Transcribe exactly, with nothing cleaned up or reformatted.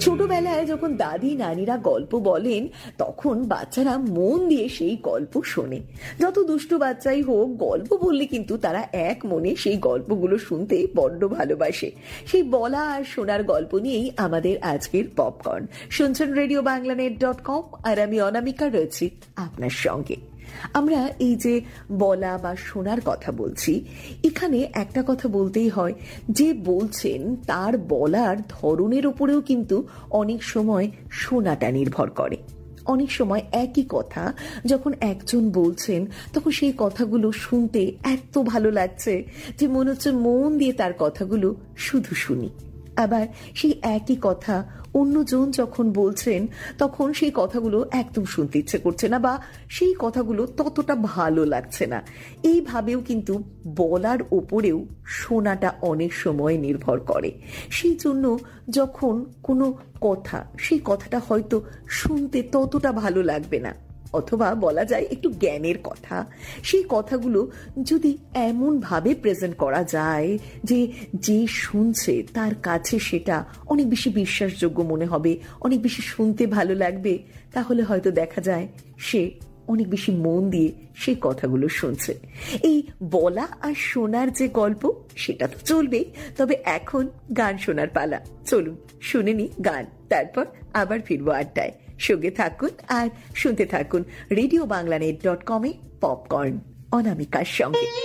ছোটবেলায় যখন দাদি নানিরা গল্প বলেন তখন বাচ্চারা মন দিয়ে সেই গল্প শোনে। যত দুষ্টু বাচ্চাই হোক, গল্প বললে কিন্তু তারা এক মনে সেই গল্পগুলো শুনতে বড্ড ভালোবাসে। সেই বলা আর শোনার গল্প নিয়েই আমাদের আজকের পপকর্ন। শুনছেন radio Bangla net dot com, আর আমি অনামিকা রয়েছি আপনার সঙ্গে। আমরা এই যে বলা বা শোনার কথা বলছি, এখানে একটা কথা বলতেই হয়, যে বলছেন তার বলার ধরনের উপরেও কিন্তু অনেক সময় শোনাটা নির্ভর করে। অনেক সময় একই কথা যখন একজন বলছেন তখন সেই কথাগুলো শুনতে এত ভালো লাগছে যে মনে হচ্ছে মন দিয়ে তার কথাগুলো শুধু শুনি। আবার সেই একই কথা অন্যজন যখন বলছেন তখন সেই কথাগুলো একদম শুনতে ইচ্ছে করছে না, বা সেই কথাগুলো ততটা ভালো লাগছে না। এইভাবেও কিন্তু বলার ওপরেও শোনাটা অনেক সময় নির্ভর করে। সেই জন্য যখন কোনো কথা, সেই কথাটা হয়তো শুনতে ততটা ভালো লাগবে না, অথবা বলা যায় একটু জ্ঞানের কথা, সেই কথাগুলো যদি এমন ভাবে প্রেজেন্ট করা যায় যে যে শুনছে তার কাছে সেটা অনেক বেশি বিশ্বাসযোগ্য মনে হবে, অনেক বেশি শুনতে ভালো লাগবে, তাহলে হয়তো দেখা যায় সে অনেক বেশি মন দিয়ে সেই কথাগুলো শুনছে। এই বলা আর শোনার যে গল্প, সেটা তো চলবেই, তবে এখন গান শোনার পালা। চলুন শুনে নি গান, তারপর আবার ফিরবো আড্ডায়। সঙ্গে থাকুন আর শুনতে থাকুন রেডিও বাংলা নেট ডট কমে পপকর্ন, অনামিকার সঙ্গে।